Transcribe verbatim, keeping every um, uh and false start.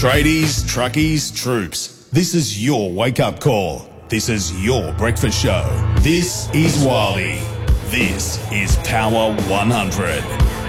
Tradies, truckies, troops, this is your wake-up call. This is your breakfast show. This is Wiley. This is Power one hundred.